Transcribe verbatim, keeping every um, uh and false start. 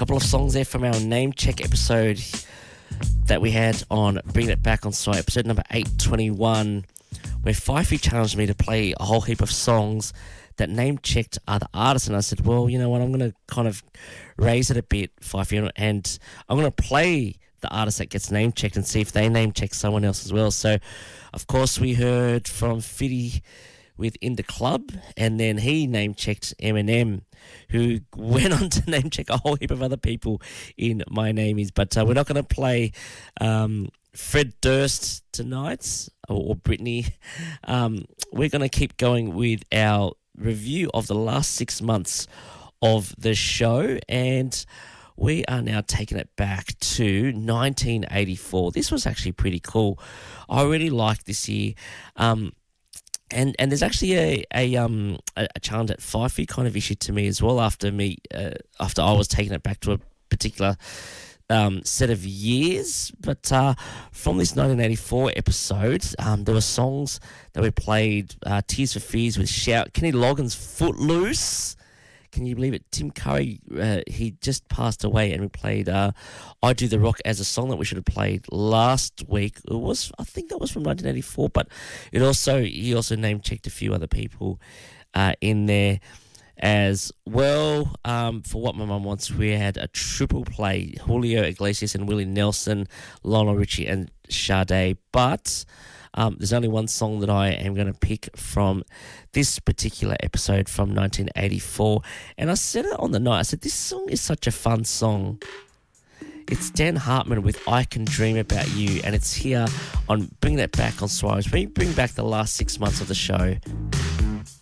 couple of songs there from our name check episode that we had on Bringing It Back on Site, episode number eight twenty-one, where Fifey challenged me to play a whole heap of songs that name checked other artists, and I said, well, you know what, I'm going to kind of raise it a bit, Fifey, and I'm going to play the artist that gets name checked and see if they name check someone else as well. So, of course, we heard from Fiddy with In The Club, and then he name checked Eminem, who went on to name check a whole heap of other people in My Name Is. But uh, we're not going to play um, Fred Durst tonight, or, or Britney. Um, we're going to keep going with our review of the last six months of the show, and we are now taking it back to nineteen eighty-four. This was actually pretty cool. I really liked this year. Um, and and there's actually a a um a, a challenge that Fifey kind of issued to me as well after me uh, after I was taking it back to a particular um set of years. But uh, from this nineteen eighty-four episode, um, there were songs that we played. Uh, Tears for Fears with Shout, Kenny Loggins' Footloose. Can you believe it? Tim Curry, uh, he just passed away, and we played uh, I Do The Rock as a song that we should have played last week. It was, I think that was from nineteen eighty-four, but it also he also name-checked a few other people uh, in there as well. Um, for What My Mum Wants, we had a triple play, Julio Iglesias and Willie Nelson, Lionel Richie and Sade, but Um, there's only one song that I am going to pick from this particular episode from nineteen eighty-four. And I said it on the night. I said, this song is such a fun song. It's Dan Hartman with I Can Dream About You. And it's here on Bringing It Back on Suarez. We bring back the last six months of the show.